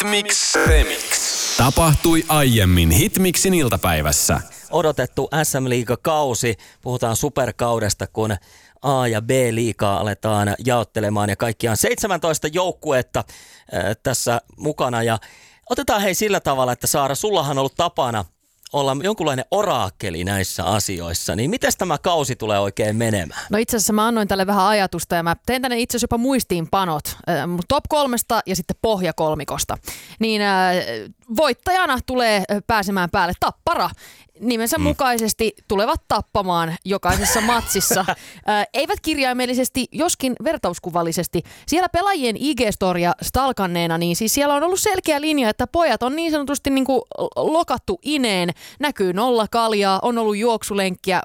Hitmix Remix. Tapahtui aiemmin Hitmixin iltapäivässä. Odotettu SM-liigakausi. Puhutaan superkaudesta, kun A- ja B-liigaa aletaan jaottelemaan ja kaikkiaan 17 joukkuetta tässä mukana. Ja otetaan hei sillä tavalla, että Saara, sullahan on ollut tapana olla jonkunlainen oraakkeli näissä asioissa, niin miten tämä kausi tulee oikein menemään? No itse asiassa mä annoin tälle vähän ajatusta ja mä tein tänne itse asiassa jopa muistiinpanot top 3 ja sitten pohjakolmikosta. Niin voittajana tulee pääsemään päälle Tappara. Nimensä mukaisesti tulevat tappamaan jokaisessa matsissa. Eivät kirjaimellisesti, joskin vertauskuvallisesti. Siellä pelaajien IG-storia stalkanneena, niin siis siellä on ollut selkeä linja, että pojat on niin sanotusti niin kuin lokattu ineen. Näkyy 0 kaljaa, on ollut juoksulenkkiä,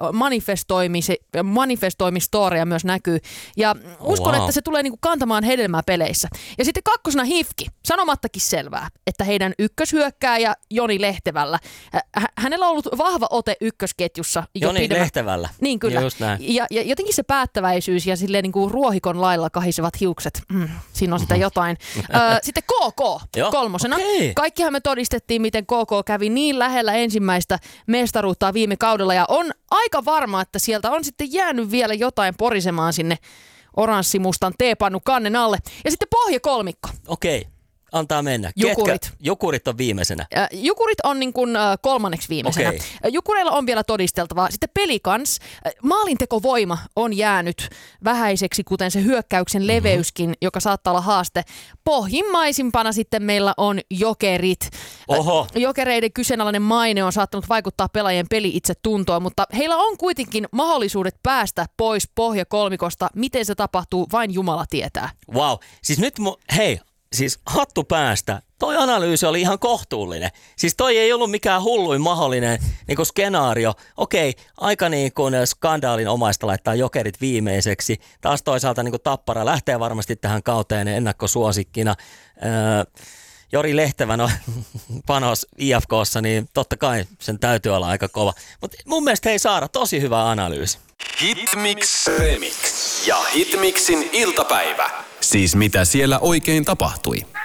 manifestoimistoria myös näkyy. Ja uskon, että se tulee niin kuin kantamaan hedelmää peleissä. Ja sitten kakkosena HIFK. Sanomattakin selvää, että heidän ykköshyökkääjä Joni Lehtevällä. Hänellä on ollut vahva ote ykkösketjussa. Joni Lehtävällä. Niin kyllä. Just näin. Ja jotenkin se päättäväisyys ja silleen niin kuin ruohikon lailla kahisevat hiukset. Siinä on sitä jotain. Sitten KK kolmosena. Okay. Kaikkihan me todistettiin, miten KK kävi niin lähellä ensimmäistä mestaruutta viime kaudella. Ja on aika varma, että sieltä on sitten jäänyt vielä jotain porisemaan sinne oranssimustan teepannu kannen alle. Ja sitten pohjakolmikko. Okei. Antaa mennä. Jukurit. Jukurit on viimeisenä. Jukurit on niin kuin kolmanneksi viimeisenä. Okay. Jukureilla on vielä todisteltavaa. Sitten Pelikans. Maalintekovoima on jäänyt vähäiseksi, kuten se hyökkäyksen leveyskin, joka saattaa olla haaste. Pohjimmaisimpana sitten meillä on Jokerit. Oho. Jokereiden kyseenalainen maine on saattanut vaikuttaa pelaajien peli-itsetuntoon, mutta heillä on kuitenkin mahdollisuudet päästä pois pohjakolmikosta. Miten se tapahtuu, vain Jumala tietää. Wow. Siis nyt siis hattu päästä. Toi analyysi oli ihan kohtuullinen. Siis toi ei ollut mikään hulluin mahdollinen niin kuin skenaario. Okei, aika niin kuin skandaalin omaista laittaa Jokerit viimeiseksi. Taas toisaalta niin kuin Tappara lähtee varmasti tähän kauteen ennakkosuosikkina. Jori Lehtevän on panos IFK:ssa, niin totta kai sen täytyy olla aika kova. Mutta mun mielestä hei Saara, tosi hyvä analyysi. Hitmix Remix ja Hitmixin iltapäivä. Siis mitä siellä oikein tapahtui?